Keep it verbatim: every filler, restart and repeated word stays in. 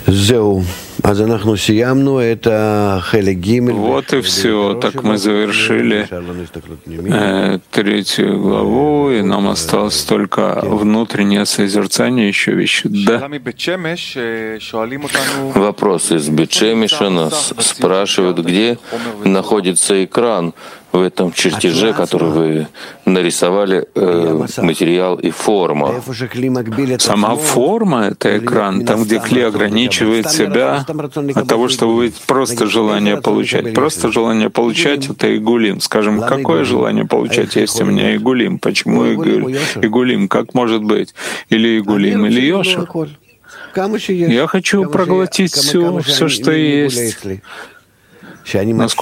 Вот и все. Так мы завершили э, третью главу, и нам осталось только внутреннее созерцание, еще вещи. Да. Вопрос из Бет-Шемеша. Нас спрашивают, где находится экран в этом чертеже, который вы нарисовали, э, материал и форма. Сама форма — это экран, там, где клей ограничивает себя от того, чтобы быть просто желание получать. Просто желание получать — это игулим. Скажем, какое желание получать есть у меня игулим? Почему игулим? Как может быть? Или игулим, или йошер? Я хочу проглотить все, все, что есть.